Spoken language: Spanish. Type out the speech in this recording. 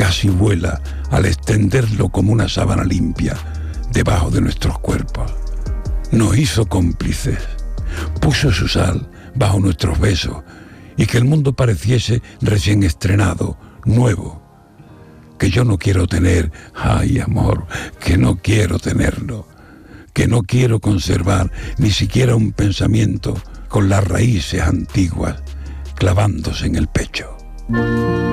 casi vuela al extenderlo como una sábana limpia debajo de nuestros cuerpos. Nos hizo cómplices, puso su sal bajo nuestros besos y que el mundo pareciese recién estrenado, nuevo. Que yo no quiero tener, ay amor, que no quiero tenerlo, que no quiero conservar ni siquiera un pensamiento con las raíces antiguas clavándose en el pecho.